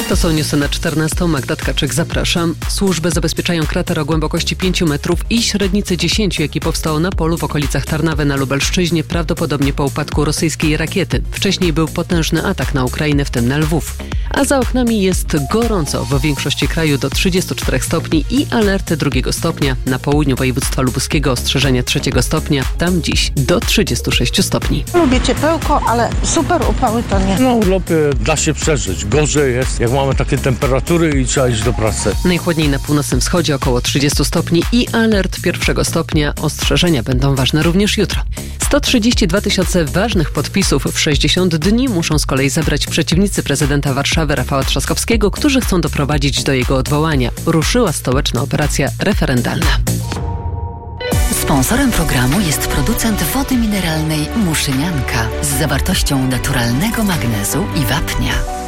To są newsy na 14. Magda Tkaczyk, zapraszam. Służby zabezpieczają krater o głębokości 5 metrów i średnicy 10, jaki powstał na polu w okolicach Tarnawy na Lubelszczyźnie, prawdopodobnie po upadku rosyjskiej rakiety. Wcześniej był potężny atak na Ukrainę, w tym na Lwów. A za oknami jest gorąco. W większości kraju do 34 stopni i alerty 2 stopnia. Na południu województwa lubuskiego ostrzeżenie 3 stopnia. Tam dziś do 36 stopni. Lubię ciepełko, ale super upały to nie. Na urlopie da się przeżyć. Gorzej jest, jak mamy takie temperatury i trzeba iść do pracy. Najchłodniej na północnym wschodzie około 30 stopni i alert 1 stopnia. Ostrzeżenia będą ważne również jutro. 132 000 ważnych podpisów w 60 dni muszą z kolei zebrać przeciwnicy prezydenta Warszawy Rafała Trzaskowskiego, którzy chcą doprowadzić do jego odwołania. Ruszyła stołeczna operacja referendalna. Sponsorem programu jest producent wody mineralnej Muszynianka z zawartością naturalnego magnezu i wapnia.